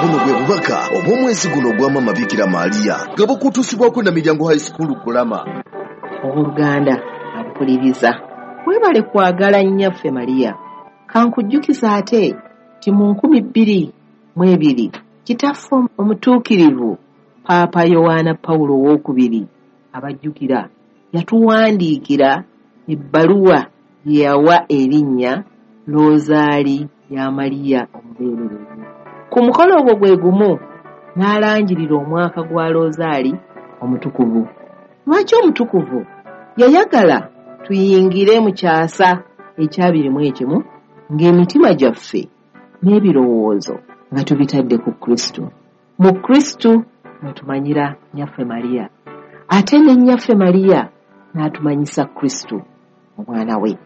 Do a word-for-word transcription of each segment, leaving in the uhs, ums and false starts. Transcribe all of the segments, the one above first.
buno bwe bubaka obw'omwezi guno ogwama Mabikira Maria nga bukutuusibwako na Miryango High School Gulama. Oluganda abukuliriza webale kwagala nnyaffe Maria. Kankujjukiza ate ti mu nkumi bbiri mu ebiri kitaffe omutuukirivu Paapa Yowaana Pawulo owookubiri abajjukira yatuwandiikira ebbaluwa ye yawa erinnya Rosaali ya Maria omubeererezi. Ku mukolo ogwo gwe gumu n'alanjirira omwaka gwa Rosaali omutukuvu. Lwaki omutukuvu? Yayagala tuyingire mu kyasa ekyabiri mu ekimu ng'emitima gyaffe n'ebirowoozo nga tubitadde ku Kristo. Mu Kristo mwetumanyira nnyaffe Maria, ate ne nnyaffe Maria n'atumanyisa Kristo omwana we.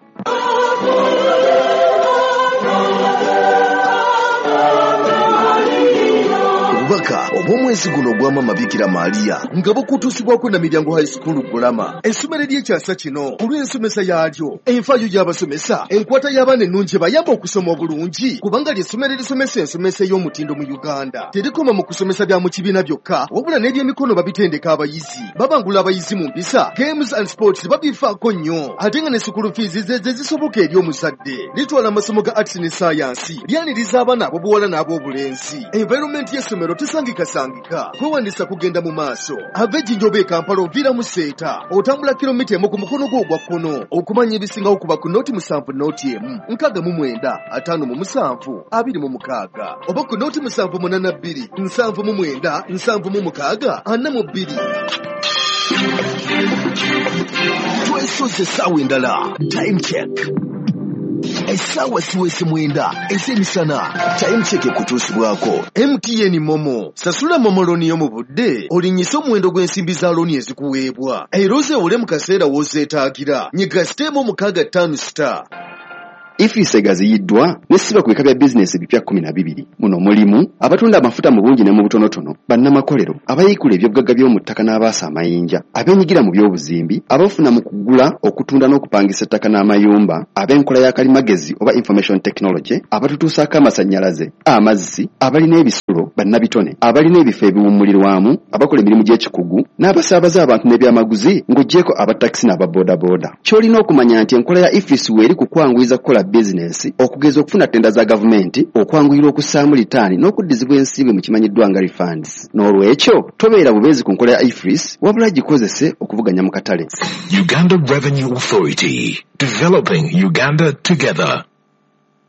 Obubaka obw'omwezi guno ogwama Mabikira Maria nga bukutuusibwako na Miryango High School Gulama. Essomero ly'ekyasa kino olw'ensomesa yaalyo, enfaayo y'abasomesa, enkwata y'abaana ennungi bayamba okusoma obulungi kubanga ly'essomero erisomesa ensomesa ey'omutindo mu Uganda. Terikoma mu kusomesa bya mu kibiina byokka wabula n'ebyemikono babitendeka abayizi, babangula abayizi mu mpisa, games and sports babifaako nnyo, ate nga ne school fees ze zisoboka eri omuzadde. Litwala amasomo ga arts ne science, lyaniriza abaana ab'obuwala n'ab'obulenzi. Environment y'essomero tesangika sangika, kwewandisa kugenda mu maaso. Ava Ejjinja e Kampala oviira mu Seeta, otambula kilomita emu ku mukono gwo ogwa kkono. Okumanya ebisingawo kuba ku nooti musanvu nooti emu, nkaaga mu mwenda, ataano mu musanvu, abiri mu mukaaga. Oba ku nooti musanvu munaana bbiri, nsanvu mu mwenda, nsanvu mu mukaaga, ana mu bbiri. Twesoze essaawa endala, time check. Essaawa siwese mwenda ez'emisana, time check ekutuusibwako. M T N Momo, sasula Momo looni yo mu budde olinnyisa omuwendo gw'ensimbi za looni ezikuweebwa era ozeewole mu kaseera w'ozeetaagira. Nyiga siteemu mukaaga ttaano star. Ifisi egaziyiddwa n'essiba ku bika bya bizinesi ebipya kkumi na bibiri. Muno mulimu abatunda amafuta mu bungi ne mu butonotono, bannamakolero, abayiikula ebyobugagga by'omu ttaka n'abaasa amayinja, abeenyigira mu by'obuzimbi, abafuna mu kugula, okutunda n'okupangisa ettaka n'amayumba, ab'enkola ya kalimagezi oba information technology, abatutuusaako amasannyalaze, amazzi, abalina ebisulo, bannabitone, abalina ebifo ebiwummulirwamu, abakola emirimu gy'ekikugu, n'abasaabaza abantu n'ebyamaguzi ng'oggyeko abatakisi n'ababoodabooda. Ky'olina okumanya nti enkola ya Ifisi weeri kukwanguyiza kukola bizinesi, okugeza okufuna ttenda za gavumenti, okwanguyirwa okussaamu litaani n'okuddizibwa ensimbi mu kimanyiddwa nga refunds. N'olwekyo tobeera bubeezi ku nkola ya I F R I S wabula gikozese okuvuganya mu katale. Uganda Revenue Authority, developing Uganda together.